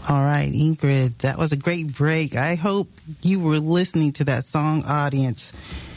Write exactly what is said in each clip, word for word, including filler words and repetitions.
All right, Ingrid, that was a great break. I hope you were listening to that song, audience.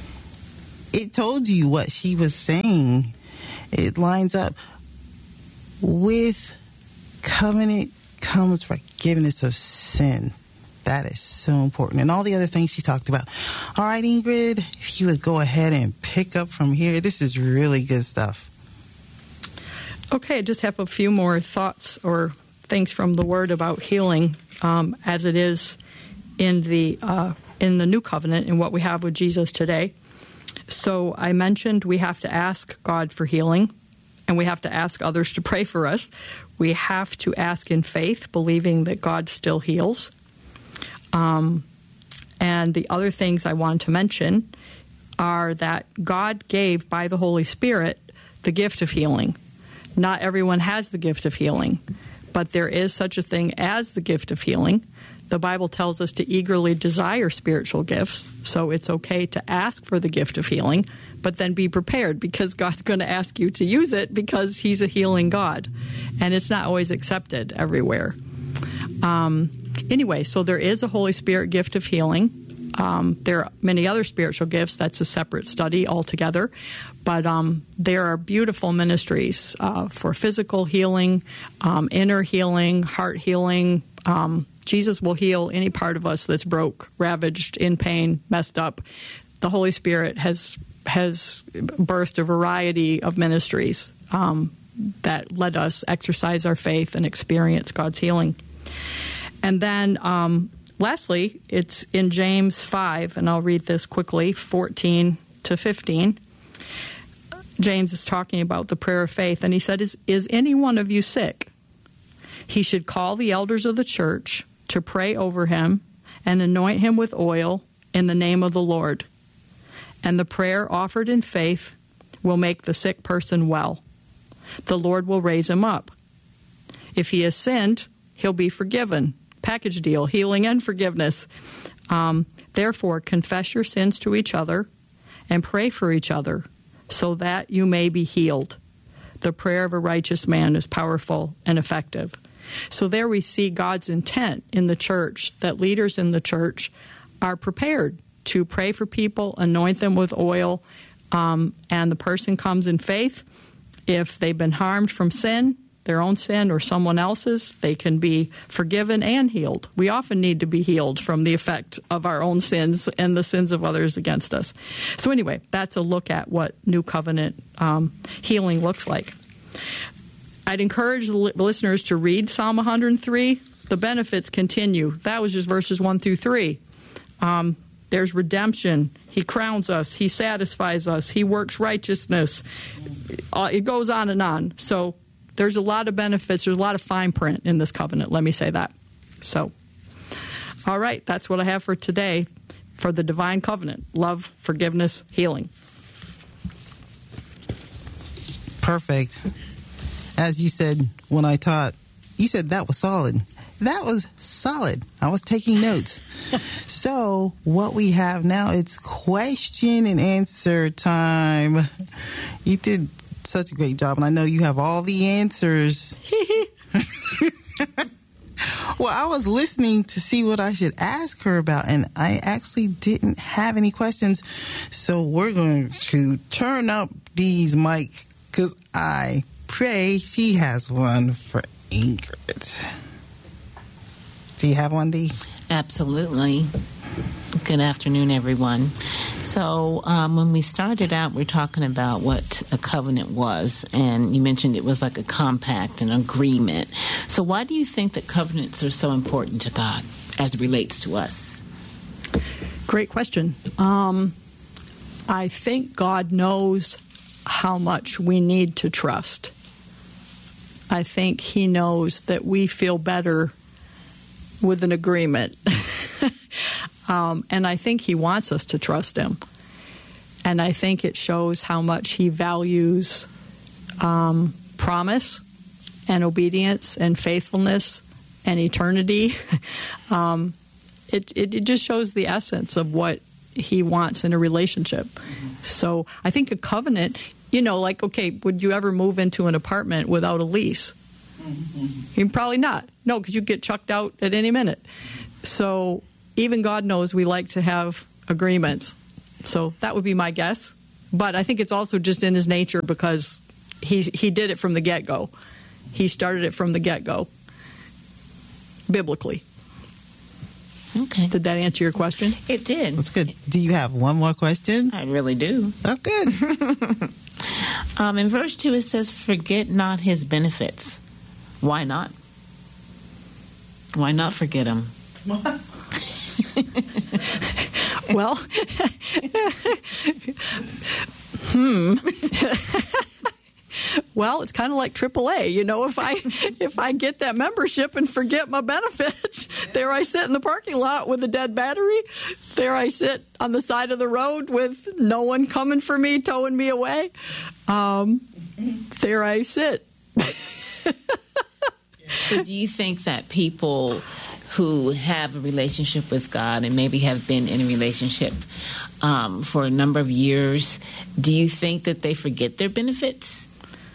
It told you what she was saying. It lines up with covenant comes forgiveness of sin. That is so important. And all the other things she talked about. All right, Ingrid, if you would go ahead and pick up from here. This is really good stuff. Okay, I just have a few more thoughts or things from the Word about healing um, as it is in the uh, in the New Covenant and what we have with Jesus today. So I mentioned we have to ask God for healing, and we have to ask others to pray for us. We have to ask in faith, believing that God still heals. Um, and the other things I want to mention are that God gave by the Holy Spirit the gift of healing. Not everyone has the gift of healing, but there is such a thing as the gift of healing. The Bible tells us to eagerly desire spiritual gifts, so it's okay to ask for the gift of healing, but then be prepared because God's going to ask you to use it because He's a healing God, and it's not always accepted everywhere. Um, anyway, so there is a Holy Spirit gift of healing. Um, there are many other spiritual gifts. That's a separate study altogether. But um, there are beautiful ministries uh, for physical healing, um, inner healing, heart healing. Um, Jesus will heal any part of us that's broke, ravaged, in pain, messed up. The Holy Spirit has has birthed a variety of ministries um, that let us exercise our faith and experience God's healing. And then um, lastly, it's in James five, and I'll read this quickly, fourteen to fifteen. James is talking about the prayer of faith, and he said, is, is any one of you sick? He should call the elders of the church to pray over him and anoint him with oil in the name of the Lord. And the prayer offered in faith will make the sick person well. The Lord will raise him up. If he has sinned, he'll be forgiven. Package deal, healing and forgiveness. Um, therefore, confess your sins to each other and pray for each other so that you may be healed. The prayer of a righteous man is powerful and effective. So there we see God's intent in the church, that leaders in the church are prepared to pray for people, anoint them with oil, um, and the person comes in faith. If they've been harmed from sin, their own sin or someone else's, they can be forgiven and healed. We often need to be healed from the effect of our own sins and the sins of others against us. So anyway, that's a look at what New Covenant um, healing looks like. I'd encourage the li- listeners to read Psalm one hundred three. The benefits continue. That was just verses one through three. Um, there's redemption. He crowns us. He satisfies us. He works righteousness. Uh, it goes on and on. So there's a lot of benefits. There's a lot of fine print in this covenant. Let me say that. So, all right, that's what I have for today for the divine covenant. Love, forgiveness, healing. Perfect. As you said when I taught, you said that was solid. That was solid. I was taking notes. So what we have now, it's question and answer time. You did such a great job, and I know you have all the answers. Well, I was listening to see what I should ask her about, and I actually didn't have any questions. So we're going to turn up Dee's mic, because I pray she has one for Ingrid. Do you have one, Dee? Absolutely. Good afternoon, everyone. So um, when we started out, we we're talking about what a covenant was, and you mentioned it was like a compact, an agreement. So why do you think that covenants are so important to God as it relates to us? Great question. Um, I think God knows how much we need to trust. I think He knows that we feel better with an agreement. um, and I think He wants us to trust Him. And I think it shows how much He values um, promise and obedience and faithfulness and eternity. um, it, it, it just shows the essence of what He wants in a relationship. Mm-hmm. So I think a covenant, you know, like, okay, would you ever move into an apartment without a lease? Mm-hmm. Probably not. No, because you get chucked out at any minute. So even God knows we like to have agreements. So that would be my guess. But I think it's also just in his nature because he, he did it from the get-go. He started it from the get-go, biblically. Okay. Did that answer your question? It did. That's good. Do you have one more question? I really do. Oh, good. um, in verse two, it says, forget not his benefits. Why not? Why not forget him? Well, hmm. Well, it's kind of like triple A. You know, if I if I get that membership and forget my benefits, there I sit in the parking lot with a dead battery. There I sit on the side of the road with no one coming for me, towing me away. Um, there I sit. So do you think that people who have a relationship with God and maybe have been in a relationship um, for a number of years, do you think that they forget their benefits?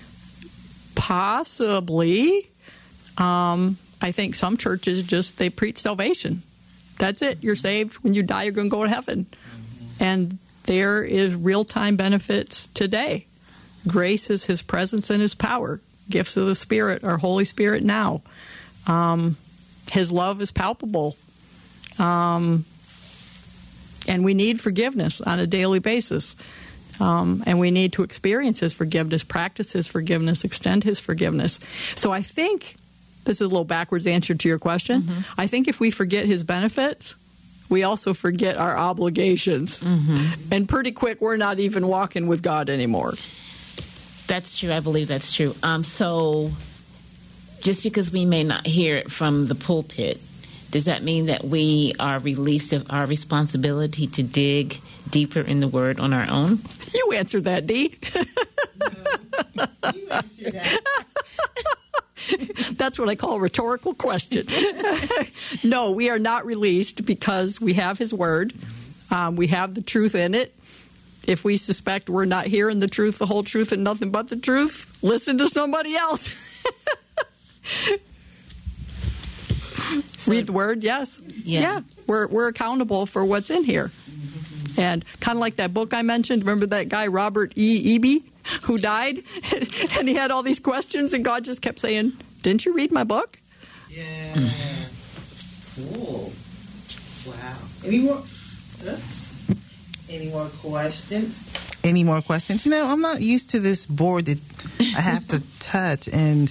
Possibly. Um, I think some churches just, they preach salvation. That's it. You're saved. When you die, you're going to go to heaven. And there is real-time benefits today. Grace is his presence and his power. Gifts of the Spirit are Holy Spirit now. Um, his love is palpable. Um, and we need forgiveness on a daily basis. Um, and we need to experience his forgiveness, practice his forgiveness, extend his forgiveness. So I think, this is a little backwards answer to your question, mm-hmm. I think if we forget his benefits, we also forget our obligations. Mm-hmm. And pretty quick, we're not even walking with God anymore. That's true. I believe that's true. Um, so just because we may not hear it from the pulpit, does that mean that we are released of our responsibility to dig deeper in the Word on our own? You answer that, Dee. No, you answer that. That's what I call a rhetorical question. No, we are not released because we have his Word. Um, we have the truth in it. If we suspect we're not hearing the truth, the whole truth, and nothing but the truth, listen to somebody else. So, read the Word, yes. Yeah. yeah. We're we're accountable for what's in here. And kind of like that book I mentioned, remember that guy, Robert E. Eby, who died? And he had all these questions, and God just kept saying, didn't you read my book? Yeah. Cool. Wow. Any more? Oops. Any more questions? Any more questions? You know, I'm not used to this board that I have to touch and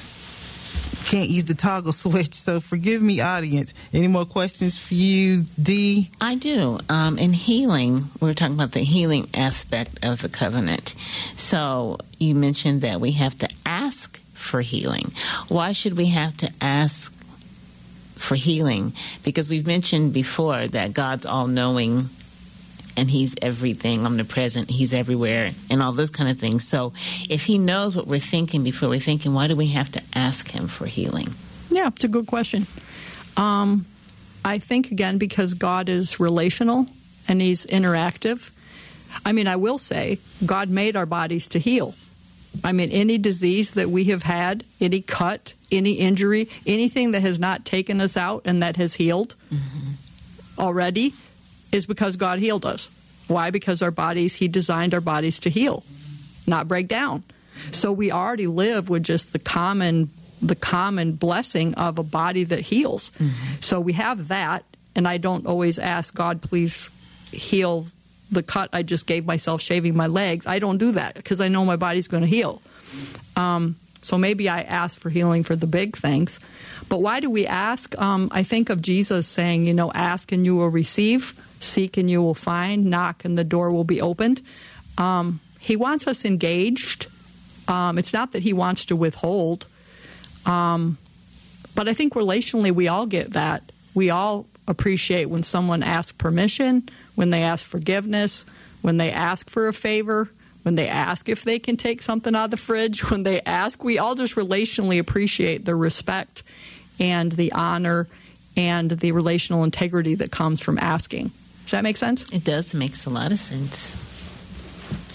can't use the toggle switch, so forgive me, audience. Any more questions for you, Dee? I do. Um, in healing, we were talking about the healing aspect of the covenant. So you mentioned that we have to ask for healing. Why should we have to ask for healing? Because we've mentioned before that God's all-knowing and he's everything, omnipresent, he's everywhere, and all those kind of things. So if he knows what we're thinking before we're thinking, why do we have to ask him for healing? Yeah, it's a good question. Um, I think, again, because God is relational and he's interactive. I mean, I will say, God made our bodies to heal. I mean, any disease that we have had, any cut, any injury, anything that has not taken us out and that has healed mm-hmm. already, is because God healed us. Why? Because our bodies, he designed our bodies to heal, not break down. So we already live with just the common the common blessing of a body that heals. Mm-hmm. So we have that, and I don't always ask God, please heal the cut I just gave myself shaving my legs. I don't do that because I know my body's going to heal. Um, so maybe I ask for healing for the big things. But why do we ask? Um, I think of Jesus saying, you know, ask and you will receive, seek and you will find, knock and the door will be opened. Um, he wants us engaged. Um, it's not that he wants to withhold. Um, but I think relationally we all get that. We all appreciate when someone asks permission, when they ask forgiveness, when they ask for a favor, when they ask if they can take something out of the fridge, when they ask, we all just relationally appreciate the respect and the honor and the relational integrity that comes from asking. Does that make sense? It does. Makes a lot of sense.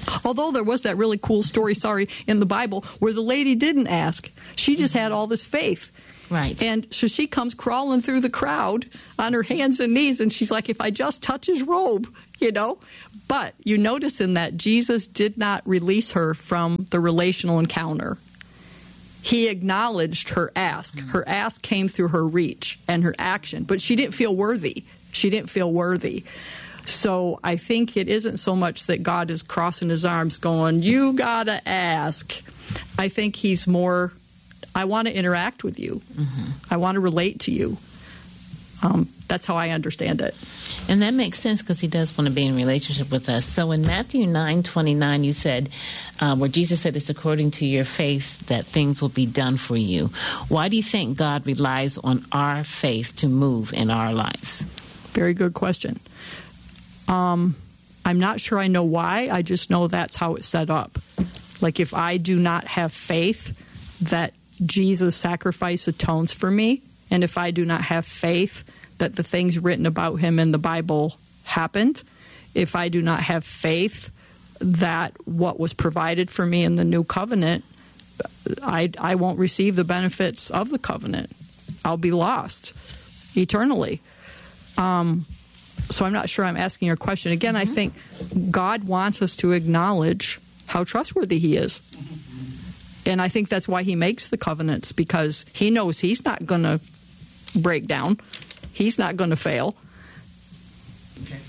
Although there was that really cool story, sorry, in the Bible where the lady didn't ask. She just had all this faith. Right. And so she comes crawling through the crowd on her hands and knees, and she's like, if I just touch his robe, you know. But you notice in that Jesus did not release her from the relational encounter. He acknowledged her ask. Her ask came through her reach and her action, but she didn't feel worthy. She didn't feel worthy. So I think it isn't so much that God is crossing his arms going, you gotta ask. I think he's more, I want to interact with you. Mm-hmm. I want to relate to you. Um, that's how I understand it. And that makes sense because he does want to be in a relationship with us. So in Matthew nine twenty-nine, you said, uh, where Jesus said, it's according to your faith that things will be done for you. Why do you think God relies on our faith to move in our lives? Very good question. Um, I'm not sure I know why. I just know that's how it's set up. Like if I do not have faith that Jesus' sacrifice atones for me, and if I do not have faith that the things written about him in the Bible happened, if I do not have faith that what was provided for me in the new covenant, I, I won't receive the benefits of the covenant. I'll be lost eternally. Um, so I'm not sure I'm asking your question. Again, mm-hmm. I think God wants us to acknowledge how trustworthy he is. And I think that's why he makes the covenants, because he knows he's not going to break down. He's not going to fail. Okay.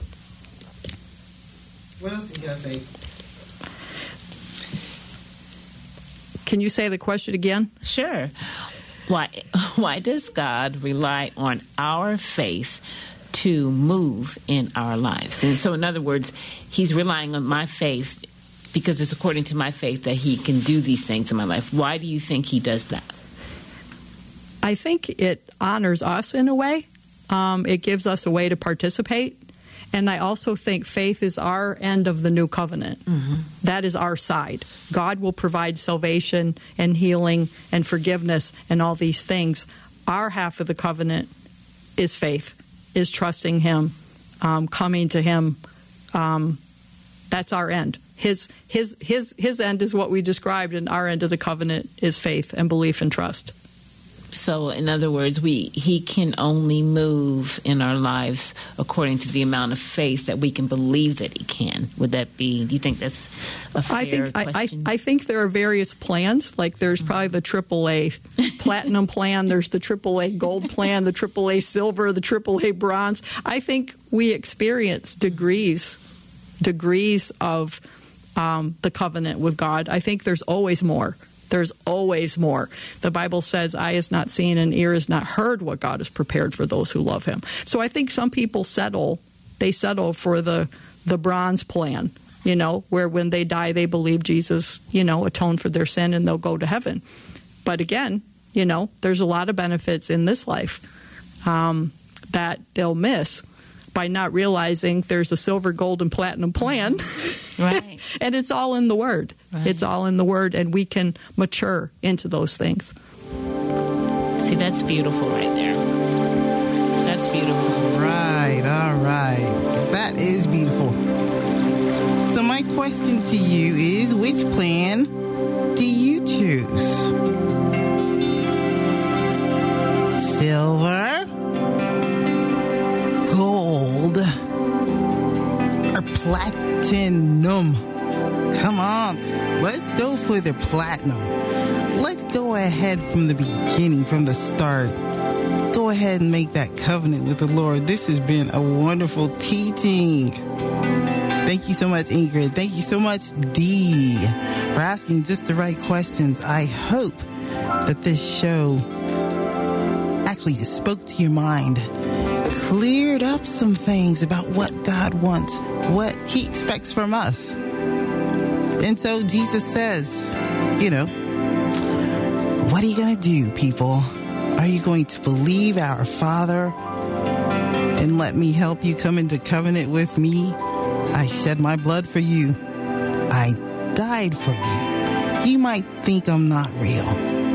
What else do you got to say? Can you say the question again? Sure. Why, why does God rely on our faith to move in our lives? And so, in other words, he's relying on my faith because it's according to my faith that he can do these things in my life. Why do you think he does that? I think it honors us in a way. Um, it gives us a way to participate. And I also think faith is our end of the new covenant. Mm-hmm. That is our side. God will provide salvation and healing and forgiveness and all these things. Our half of the covenant is faith, is trusting him, um, coming to him. Um, that's our end. His his his his end is what we described, and our end of the covenant is faith and belief and trust. So, in other words, we he can only move in our lives according to the amount of faith that we can believe that he can. Would that be? Do you think that's a fair I think question? I, I, I think there are various plans. Like there's mm-hmm. probably the triple A platinum plan. There's the triple A gold plan, the triple A silver, the triple A bronze. I think we experience degrees, degrees of um, the covenant with God. I think there's always more. There's always more. The Bible says, eye is not seen and ear is not heard what God has prepared for those who love him. So I think some people settle, they settle for the, the bronze plan, you know, where when they die, they believe Jesus, you know, atoned for their sin and they'll go to heaven. But again, you know, there's a lot of benefits in this life um, that they'll miss by not realizing there's a silver, gold, and platinum plan. Right. And it's all in the Word. Right. It's all in the Word, and we can mature into those things. See, that's beautiful right there. That's beautiful. Right, all right. That is beautiful. So my question to you is, which plan do you choose? Silver, gold, or platinum? Come on, let's go for the platinum. Let's go ahead from the beginning, from the start. Go ahead and make that covenant with the Lord. This has been a wonderful teaching. Thank you so much, Ingrid. Thank you so much, Dee, for asking just the right questions. I hope that this show actually just spoke to your mind, cleared up some things about what God wants, what he expects from us. And so Jesus says, you know, what are you going to do, people? Are you going to believe our Father and let me help you come into covenant with me? I shed my blood for you. I died for you. You might think I'm not real,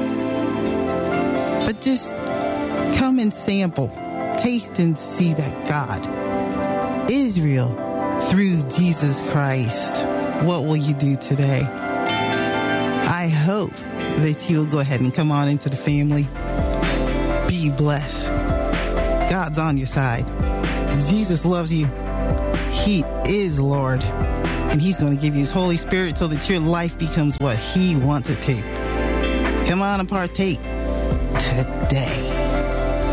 but just come and sample, taste and see that God is real through Jesus Christ. What will you do today? I hope that you'll go ahead and come on into the family. Be blessed. God's on your side. Jesus loves you. He is Lord. And he's going to give you his Holy Spirit so that your life becomes what he wants it to. Come on and partake today.